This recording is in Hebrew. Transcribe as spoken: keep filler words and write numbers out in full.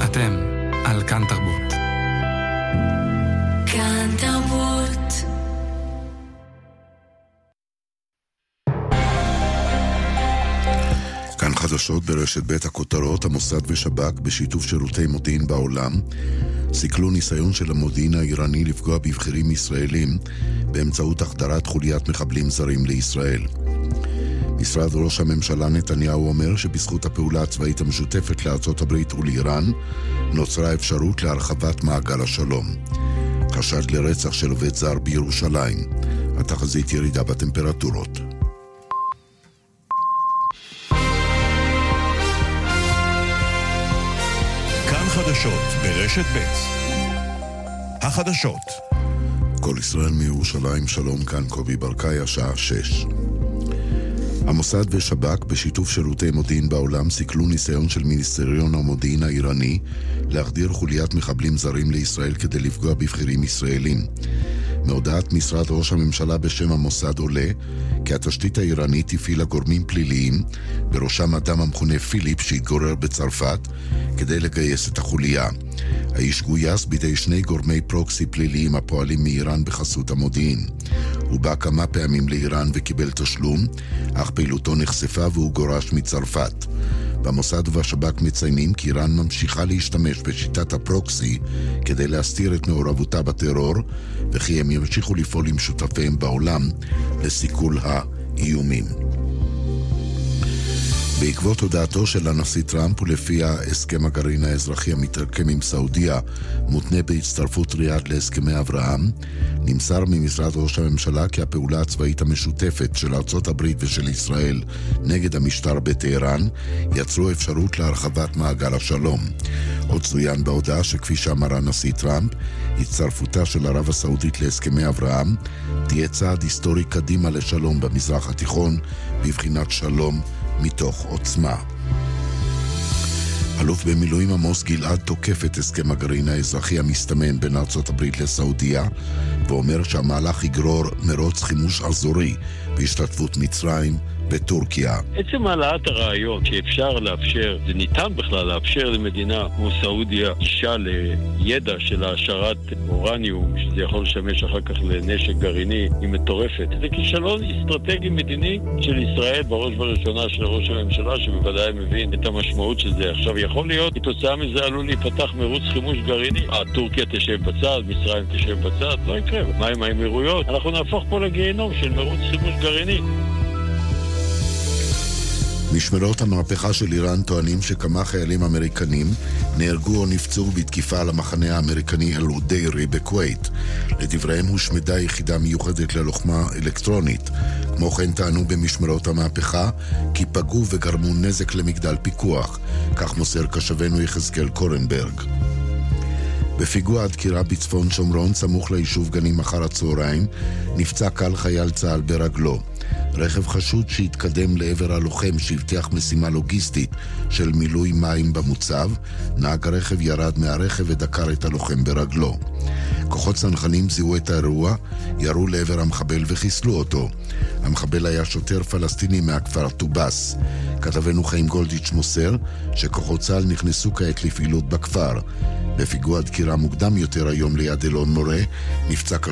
אתם על כאן תרבות. כאן תרבות. כאן חדשות ברשת בית הכותרות. המוסד ושב"כ בשיתוף שירותי מודיעין בעולם סיכלו ניסיון של המודיעין האיראני לפגוע בבחירים ישראלים באמצעות החדרת חוליית מחבלים זרים לישראל. משרד ראש הממשלה נתניהו אומר שבזכות הפעולה הצבאית המשותפת לארצות הברית ולאיראן נוצרה אפשרות להרחבת מעגל השלום. חשד לרצח של עובד זר בירושלים. התחזית ירידה בטמפרטורות. כאן חדשות ברשת ב'. החדשות. כל ישראל מירושלים, שלום, כאן קובי ברקאי, השעה שש. המוסד ושב"כ בשיתוף שירותי מודיעין בעולם סיכלו ניסיון של מיניסטריון המודיעין האיראני להחדיר חוליית מחבלים זרים לישראל כדי לפגוע בבחירים ישראלים. מהודעת משרד ראש הממשלה בשם המוסד עולה כי התשתית האיראנית הפעילה גורמים פליליים, בראשם אדם המכונה פיליפ שהתגורר בצרפת, כדי לגייס את החוליה. האיש גויס בידי שני גורמי פרוקסי פליליים הפועלים מאיראן בחסות המודיעין. הוא בא כמה פעמים לאיראן וקיבל תשלום, אך פעילותו נחשפה והוא גורש מצרפת. במוסד ובשב"כ מציינים כי איראן ממשיכה להשתמש בשיטת הפרוקסי כדי להסתיר את מעורבותה בטרור, וכי הם ימשיכו לפעול עם שותפיהם בעולם לסיכול האיומים. בעקבות הודעתו של הנשיא טראמפ ולפיה הסכם הגרעין האזרחי המתרקם עם סעודיה מותנה בהצטרפות ריאד להסכמי אברהם, נמסר ממשרד ראש הממשלה כי הפעולה הצבאית המשותפת של ארצות הברית ושל ישראל נגד המשטר בטהרן יצרו אפשרות להרחבת מעגל השלום. עוד צוין בהודעה שכפי שאמר הנשיא טראמפ, הצטרפותה של ערב הסעודית להסכמי אברהם תהיה צעד היסטורי קדימה לשלום במזרח התיכון, בבחינת שלום מתוך עוצמה. אלוף במילואים עמוס גלעד תוקף את הסכם הגרעין האזרחי המסתמן בין ארצות הברית לסעודיה, ואומר שהמהלך יגרור מרוץ חימוש אזורי בהשתתפות מצרים בטורקיה. עצם העלאת הרעיון שאפשר לאפשר, זה ניתן בכלל לאפשר למדינה כמו סעודיה גישה לידע של העשרת אורניום, שזה יכול לשמש אחר כך לנשק גרעיני, היא מטורפת. זה כישלון אסטרטגי מדיני של ישראל, בראש ובראשונה של ראש הממשלה, שבוודאי מבין את המשמעות של זה. עכשיו יכול להיות, כתוצאה מזה עלול להיפתח מרוץ חימוש גרעיני. טורקיה תשב בצד, מצרים תשב בצד, לא יקרה. מה עם האמירויות? אנחנו נהפוך פה לגיהנום של מרוץ חימוש גרעיני. משמרות המהפכה של איראן טוענים שכמה חיילים אמריקנים נהרגו או נפצעו בתקיפה על המחנה האמריקני אל-עודיירי בכווית. לדבריהם הושמדה יחידה מיוחדת ללוחמה אלקטרונית. כמו כן טענו במשמרות המהפכה כי פגעו וגרמו נזק למגדל פיקוח. כך מוסר קשבנו יחזקאל קורנברג. בפיגוע הדקירה בצפון שומרון, סמוך ליישוב גנים אחר הצהריים, נפצע קל חייל צה"ל ברגלו. רכב חשוד שהתקדם לעבר הלוחם שהבטיח משימה לוגיסטית של מילוי מים במוצב, נהג הרכב ירד מהרכב ודקר את הלוחם ברגלו. כוחות צנחנים זיהו את האירוע, ירו לעבר המחבל וחיסלו אותו. המחבל היה שוטר פלסטיני מהכפר טובס. כתבנו חיים גולדיץ' מוסר שכוחות צה"ל נכנסו כעת לפעילות בכפר. בפיגוע דקירה מוקדם יותר היום ליד אלון מורה, נפצע